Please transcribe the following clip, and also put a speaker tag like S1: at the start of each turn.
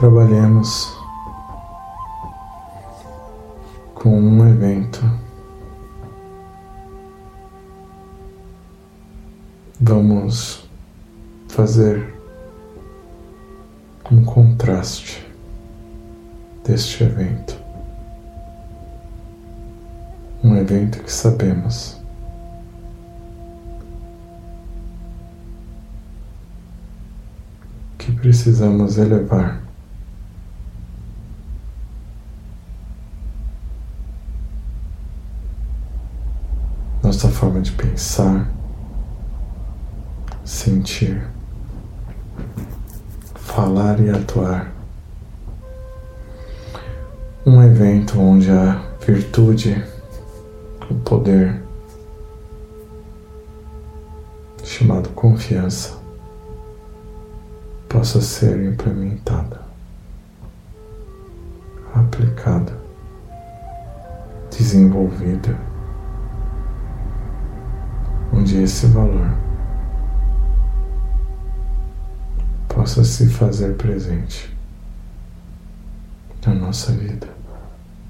S1: trabalhemos com um evento. Vamos fazer um contraste deste evento. Um evento que sabemos que precisamos elevar nossa forma de pensar, sentir, falar e atuar. Um evento onde a virtude, o poder, chamado confiança, possa ser implementada, aplicada, desenvolvida, onde esse valor possa se fazer presente na nossa vida.